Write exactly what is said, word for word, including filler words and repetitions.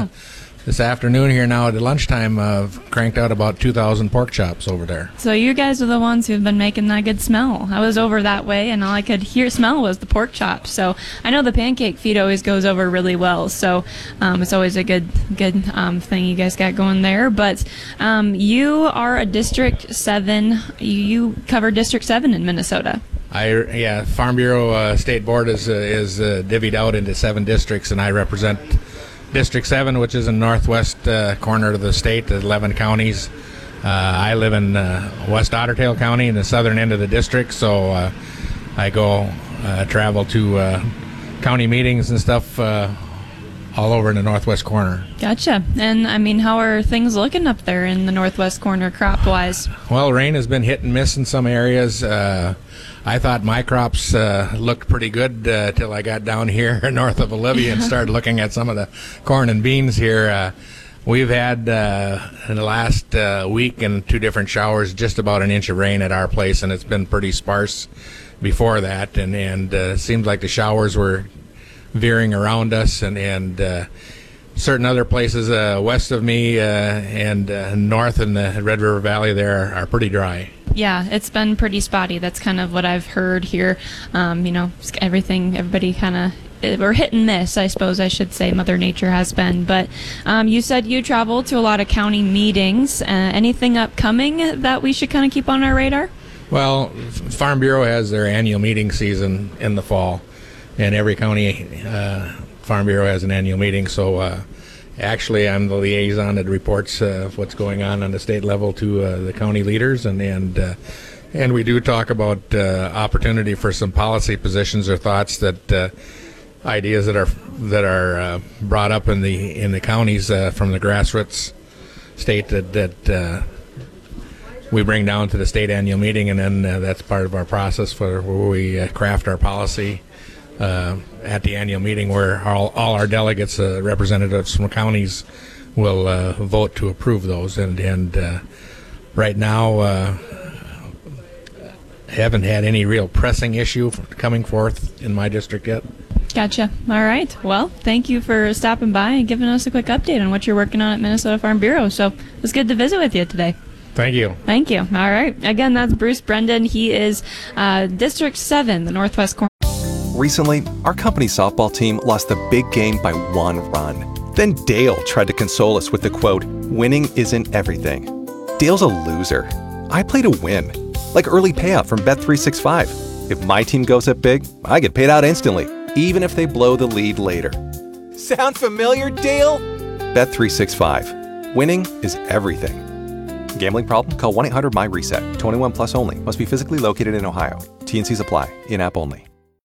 uh, this afternoon here now at lunchtime, uh, cranked out about two thousand pork chops over there. So you guys are the ones who've been making that good smell. I was over that way, and all I could hear smell was the pork chops. So I know the pancake feed always goes over really well. So um, it's always a good good um, thing you guys got going there. But um, you are a District seven. You cover District seven in Minnesota. I yeah, Farm Bureau uh, State Board is uh, is uh, divvied out into seven districts, and I represent District seven, which is in the northwest uh, corner of the state, eleven counties. Uh, I live in uh, West Otter Tail County in the southern end of the district, so uh, I go uh, travel to uh, county meetings and stuff uh, all over in the northwest corner. Gotcha. And, I mean, how are things looking up there in the northwest corner crop-wise? Well, rain has been hit and miss in some areas. Uh, I thought my crops uh, looked pretty good uh, till I got down here north of Olivia and started looking at some of the corn and beans here. Uh, we've had uh, in the last uh, week and two different showers just about an inch of rain at our place, and it's been pretty sparse before that. And and uh, it seems like the showers were veering around us, and and uh, certain other places uh, west of me uh, and uh, north in the Red River Valley there are, are pretty dry. Yeah, it's been pretty spotty. That's kind of what I've heard here. Um, you know, everything, everybody kind of, we're hit and miss, I suppose I should say, Mother Nature has been. But um, you said you travel to a lot of county meetings. Uh, anything upcoming that we should kind of keep on our radar? Well, Farm Bureau has their annual meeting season in the fall, and every county uh, Farm Bureau has an annual meeting, so uh, actually, I'm the liaison that reports uh, what's going on on the state level to uh, the county leaders, and and uh, and we do talk about uh, opportunity for some policy positions or thoughts that uh, ideas that are that are uh, brought up in the in the counties uh, from the grassroots state that that uh, we bring down to the state annual meeting, and then uh, that's part of our process for where we uh, craft our policy. Uh, at the annual meeting, where all, all our delegates, uh, representatives from counties, will uh, vote to approve those. And, and uh, right now, uh, haven't had any real pressing issue coming forth in my district yet. Gotcha. All right. Well, thank you for stopping by and giving us a quick update on what you're working on at Minnesota Farm Bureau. So it was good to visit with you today. Thank you. Thank you. All right. Again, that's Bruce Brendan. He is uh, District seven, the Northwest Corner. Recently, our company's softball team lost the big game by one run. Then Dale tried to console us with the quote, "Winning isn't everything." Dale's a loser. I play to win. Like early payout from Bet three sixty-five. If my team goes up big, I get paid out instantly, even if they blow the lead later. Sound familiar, Dale? Bet three sixty-five. Winning is everything. Gambling problem? Call one eight hundred M Y RESET. twenty-one plus only. Must be physically located in Ohio. T and Cs apply. In-app only.